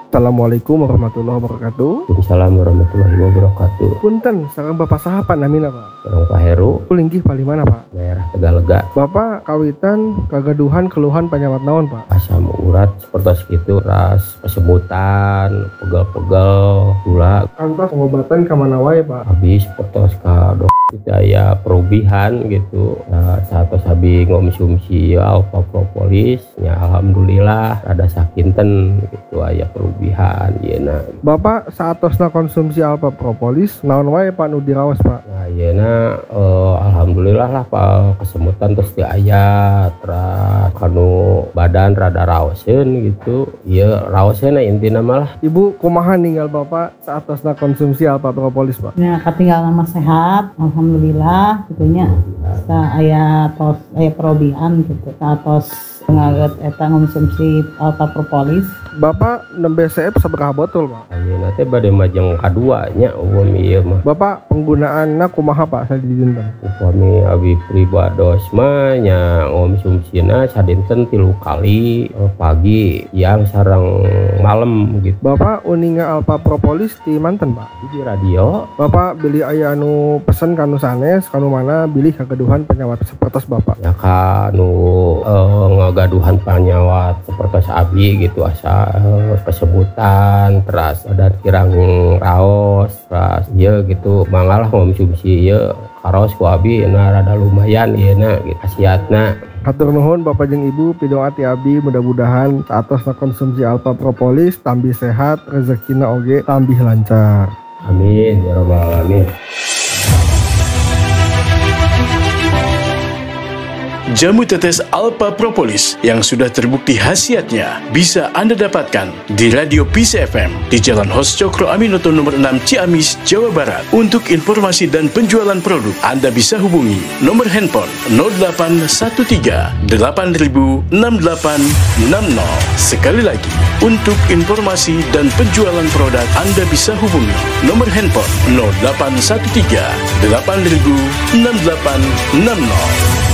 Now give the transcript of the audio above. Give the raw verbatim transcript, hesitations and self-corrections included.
Assalamualaikum warahmatullahi wabarakatuh. Waalaikumsalam warahmatullahi wabarakatuh. Punten, sareng Bapak saha Pak namina Pak? Sareng Pak Heru. Linggih pali mana Pak? Daerah Tegalega. Bapak kawitan kagaduhan keluhan penyawat naon Pak? Asam urat seperti itu, ras kesemutan, pegel-pegel, gula. Kantos pengobatan kemana wae Pak? Habis seperti ka dok daya perubihan gitu. Nah, saat sabi ngomsumsi alfa propolis, ya alhamdulillah ada sakinten gitu aya perubihan yeuna. Bapak saatosna konsumsi alfa propolis naon wae Pak nu diraos Pak? Nah, yeuna eh, alhamdulillah lah Pak kesemutan terus di aya terus kanu badan rada raoseun gitu. Ieu raoseun intina malah. Ibu kumaha ninggal Bapak saatosna konsumsi alfa propolis Pak? Ya katinggal nama sehat, alhamdulillah gitunya. Sa aya tos aya perobihan gitu. Satos ngaget eta ngonsumsi alfa propolis. Bapak nembe C F sabaraha botol Pak? Ayeuna teh bade majeng kadua nya upami ieu mah. Bapak penggunaanna kumaha Pak sadinten? Upami abi pribados mah nya ngonsumsina sadinten tilu kali eh, pagi, siang sareng malam gitu. Bapak uninga alfa propolis di manten Pak? Di radio. Bapak bilih aya anu pesen kanu sanes kanu mana bilih kagaduhan penyawat sapertos Bapak? Ya kanu eh, ngagaduhan penyawat seperti abi gitu asa eh, kesebutan terus ada kirang raos terus iya gitu mangalah konsumsi iya karos ku abi na rada lumayan ieu na gitu khasiatna. Hatur nuhun Bapak jeung Ibu pidoa ti abi mudah-mudahan saatosna konsumsi alfa propolis tambih sehat rezekina oge tambih lancar. Amin ya rabbal alamin. Jamu tetes Alpha Propolis yang sudah terbukti khasiatnya bisa Anda dapatkan di Radio P C F M di Jalan Hos Cokro Aminoto nomor enam Ciamis, Jawa Barat. Untuk informasi dan penjualan produk, Anda bisa hubungi nomor handphone nol delapan satu tiga delapan nol enam delapan enam nol. Sekali lagi, untuk informasi dan penjualan produk, Anda bisa hubungi nomor handphone nol delapan satu tiga delapan nol enam delapan enam nol.